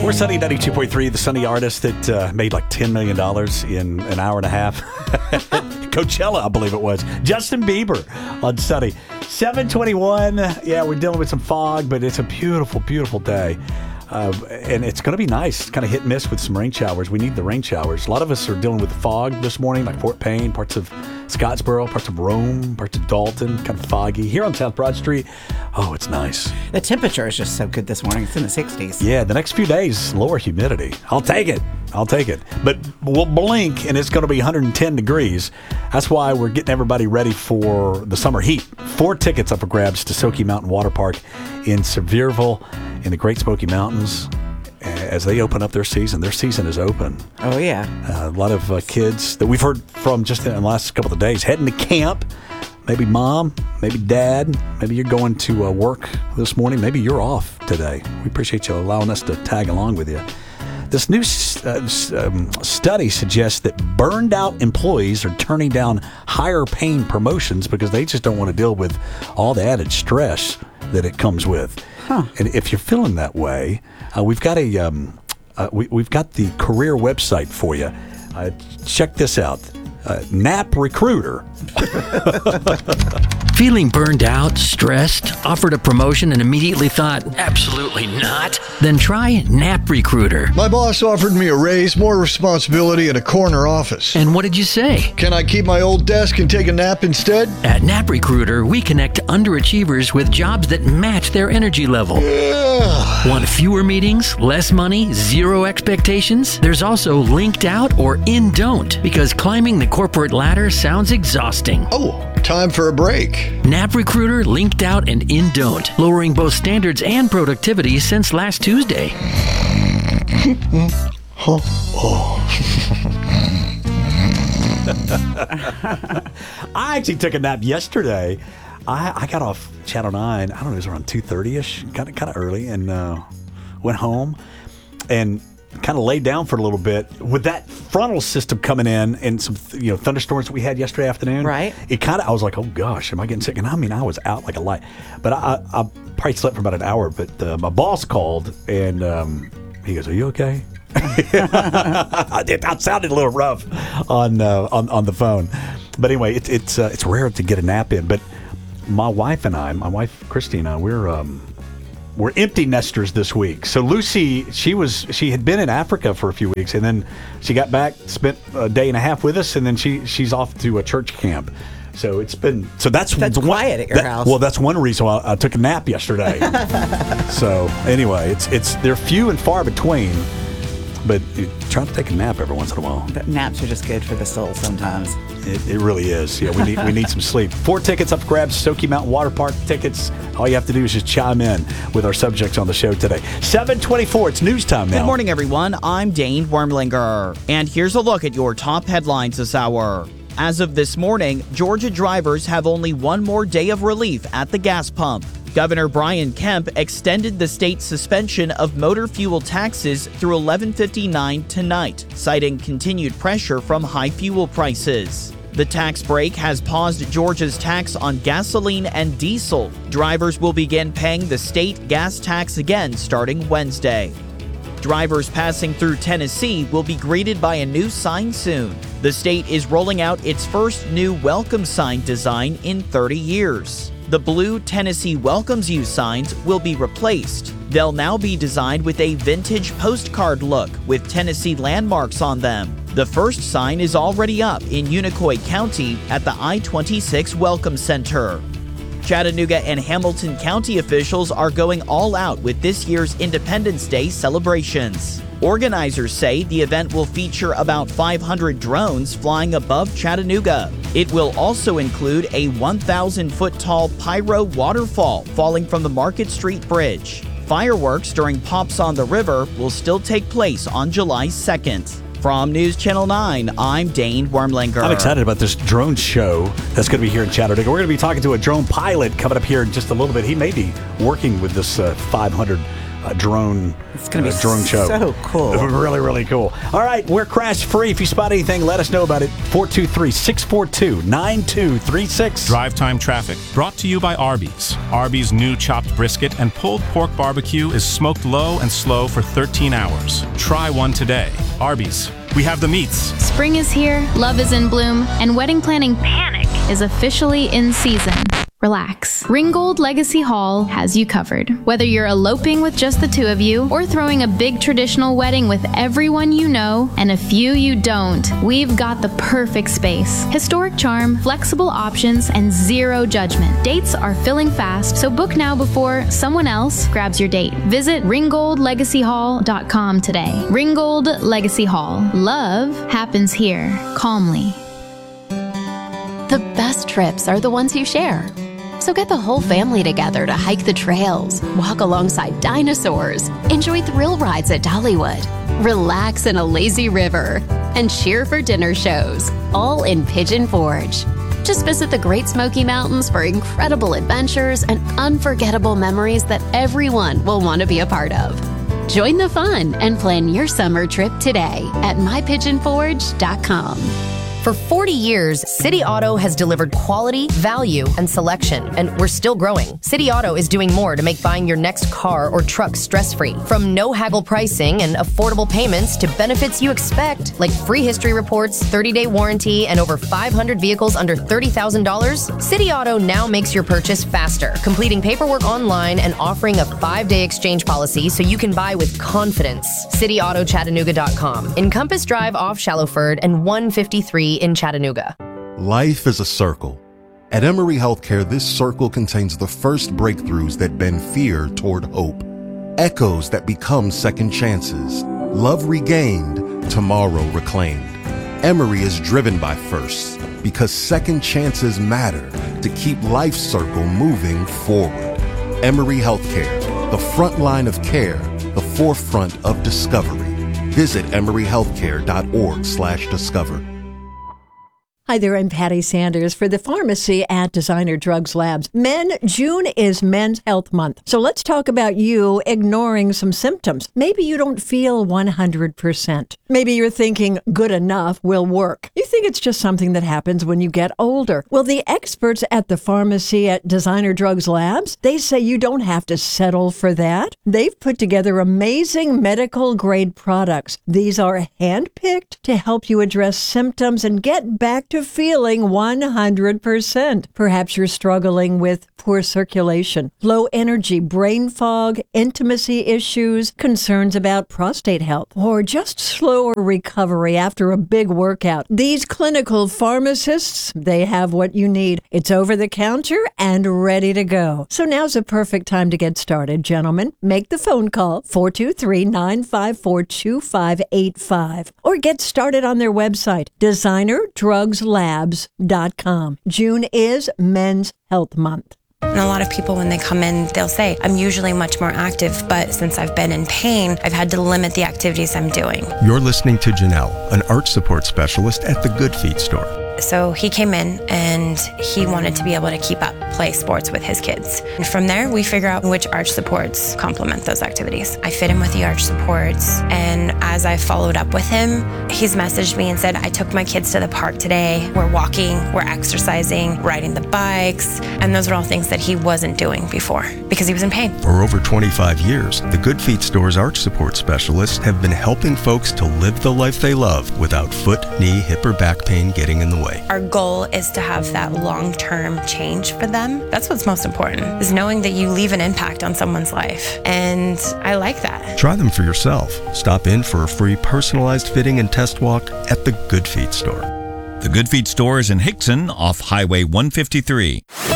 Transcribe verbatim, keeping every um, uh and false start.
We're Sunny ninety-two point three, the Sunny artist that uh, made like ten million dollars in an hour and a half. Coachella, I believe it was. Justin Bieber on Sunny. seven twenty-one. Yeah, we're dealing with some fog, but it's a beautiful, beautiful day. Uh, and it's going to be nice. It's kind of hit and miss with some rain showers. We need the rain showers. A lot of us are dealing with the fog this morning, like Fort Payne, parts of Scottsboro, parts of Rome, parts of Dalton, kind of foggy. Here on South Broad Street, oh, it's nice. The temperature is just so good this morning. It's in the sixties. Yeah, the next few days, lower humidity. I'll take it. I'll take it. But we'll blink, and it's going to be one hundred ten degrees. That's why we're getting everybody ready for the summer heat. Four tickets up for grabs to Sokey Mountain Water Park in Sevierville in the Great Smoky Mountains. As they open up their season, their season is open. Oh, yeah. Uh, a lot of uh, kids that we've heard from just in the last couple of days heading to camp. Maybe mom, maybe dad, maybe you're going to uh, work this morning. Maybe you're off today. We appreciate you allowing us to tag along with you. This new uh, um, study suggests that burned out employees are turning down higher paying promotions because they just don't want to deal with all the added stress that it comes with. Huh. And if you're feeling that way, uh, we've got a um, uh, we, we've got the career website for you. Uh, check this out. Uh, Nap Recruiter. Feeling burned out, stressed, offered a promotion and immediately thought, absolutely not? Then try Nap Recruiter. My boss offered me a raise, more responsibility at a corner office. And what did you say? Can I keep my old desk and take a nap instead? At Nap Recruiter, we connect underachievers with jobs that match their energy level. Yeah. Want fewer meetings, less money, zero expectations? There's also linked out or in don't, because climbing the corporate ladder sounds exhausting. Oh, time for a break. Nap Recruiter, linked out, and in don't, lowering both standards and productivity since last Tuesday. oh. oh. I actually took a nap yesterday. I, I got off Channel nine, I don't know, it was around two thirty-ish, kind of, kind of early, and uh, went home and kind of laid down for a little bit. With that frontal system coming in and some you know thunderstorms that we had yesterday afternoon, right? It kind of, I was like, oh gosh, am I getting sick? And I mean, I was out like a light. But I, I, I probably slept for about an hour. But uh, my boss called and um, he goes, are you okay? I did. I sounded a little rough on uh, on on the phone. But anyway, it's it's uh, it's rare to get a nap in. But my wife and I, my wife Christina, we're um, we're empty nesters this week. So Lucy, she was she had been in Africa for a few weeks, and then she got back, spent a day and a half with us, and then she she's off to a church camp. So it's been so that's that's one, quiet at your that, house. Well, that's one reason why I took a nap yesterday. So anyway, it's it's they're few and far between. But you try to take a nap every once in a while. But naps are just good for the soul sometimes. It, it really is. Yeah, we need we need some sleep. Four tickets up for grabs. Sokey Mountain Water Park tickets. All you have to do is just chime in with our subjects on the show today. seven twenty-four. It's news time now. Good morning, everyone. I'm Dane Wormlinger. And here's a look at your top headlines this hour. As of this morning, Georgia drivers have only one more day of relief at the gas pump. Governor Brian Kemp extended the state's suspension of motor fuel taxes through eleven fifty-nine tonight, citing continued pressure from high fuel prices. The tax break has paused Georgia's tax on gasoline and diesel. Drivers will begin paying the state gas tax again starting Wednesday. Drivers passing through Tennessee will be greeted by a new sign soon. The state is rolling out its first new welcome sign design in thirty years. The blue Tennessee Welcomes You signs will be replaced. They'll now be designed with a vintage postcard look with Tennessee landmarks on them. The first sign is already up in Unicoi County at the I twenty-six Welcome Center. Chattanooga and Hamilton County officials are going all out with this year's Independence Day celebrations. Organizers say the event will feature about five hundred drones flying above Chattanooga. It will also include a one thousand foot tall pyro waterfall falling from the Market Street Bridge. Fireworks during Pops on the River will still take place on July second. From News Channel nine, I'm Dane Wormlinger. I'm excited about this drone show that's going to be here in Chattanooga. We're going to be talking to a drone pilot coming up here in just a little bit. He may be working with this uh, five hundred a drone. It's going to uh, be drone show. so cool. Really, really cool. All right, we're crash free. If you spot anything, let us know about it. four two three, six four two, nine two three six. Drive Time Traffic, brought to you by Arby's. Arby's new chopped brisket and pulled pork barbecue is smoked low and slow for thirteen hours. Try one today. Arby's. We have the meats. Spring is here, love is in bloom, and wedding planning panic is officially in season. Relax. Ringgold Legacy Hall has you covered. Whether you're eloping with just the two of you or throwing a big traditional wedding with everyone you know and a few you don't, we've got the perfect space. Historic charm, flexible options, and zero judgment. Dates are filling fast, so book now before someone else grabs your date. Visit ringgold legacy hall dot com today. Ringgold Legacy Hall. Love happens here, calmly. The best trips are the ones you share. So get the whole family together to hike the trails, walk alongside dinosaurs, enjoy thrill rides at Dollywood, relax in a lazy river, and cheer for dinner shows, all in Pigeon Forge. Just visit the Great Smoky Mountains for incredible adventures and unforgettable memories that everyone will want to be a part of. Join the fun and plan your summer trip today at my pigeon forge dot com. For forty years, City Auto has delivered quality, value, and selection, and we're still growing. City Auto is doing more to make buying your next car or truck stress-free. From no-haggle pricing and affordable payments to benefits you expect, like free history reports, thirty-day warranty, and over five hundred vehicles under thirty thousand dollars, City Auto now makes your purchase faster, completing paperwork online and offering a five-day exchange policy so you can buy with confidence. city auto chattanooga dot com. In Compass Drive off Shallowford and one fifty-three in Chattanooga. Life is a circle. At Emory Healthcare, this circle contains the first breakthroughs that bend fear toward hope, echoes that become second chances, love regained, tomorrow reclaimed. Emory is driven by firsts because second chances matter to keep life's circle moving forward. Emory Healthcare, the front line of care, the forefront of discovery. Visit emory healthcare dot org slash discover. Hi there, I'm Patty Sanders for the pharmacy at Designer Drugs Labs. Men, June is Men's Health Month. So let's talk about you ignoring some symptoms. Maybe you don't feel one hundred percent. Maybe you're thinking good enough will work. You think it's just something that happens when you get older. Well, the experts at the pharmacy at Designer Drugs Labs, they say you don't have to settle for that. They've put together amazing medical grade products. These are handpicked to help you address symptoms and get back to feeling one hundred percent. Perhaps you're struggling with poor circulation, low energy, brain fog, intimacy issues, concerns about prostate health, or just slower recovery after a big workout. These clinical pharmacists, they have what you need. It's over the counter and ready to go. So now's a perfect time to get started, gentlemen. Make the phone call, four two three, nine five four, two five eight five, or get started on their website, designer drugs labs dot com. June is Men's Health Month. And a lot of people, when they come in, they'll say, I'm usually much more active, but since I've been in pain, I've had to limit the activities I'm doing. You're listening to Janelle, an arch support specialist at the Good Feet store. So he came in and he wanted to be able to keep up play sports with his kids. And from there, we figure out which arch supports complement those activities. I fit him with the arch supports, and as I followed up with him, he's messaged me and said, I took my kids to the park today. We're walking, we're exercising, riding the bikes, and those are all things that he wasn't doing before because he was in pain. For over twenty-five years, the Good Feet store's arch support specialists have been helping folks to live the life they love without foot, knee, hip, or back pain getting in the way. Our goal is to have that long-term change for them. That's what's most important, is knowing that you leave an impact on someone's life. And I like that. Try them for yourself. Stop in for a free personalized fitting and test walk at the Good Feet store. The Good Feet store is in Hickson off Highway one fifty-three.